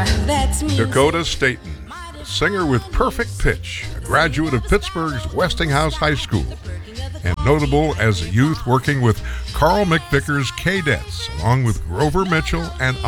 That's music. Dakota Staten, a singer with perfect pitch, a graduate of Pittsburgh's Westinghouse High School, and notable as a youth working with Carl McVicker's Cadettes, along with Grover Mitchell and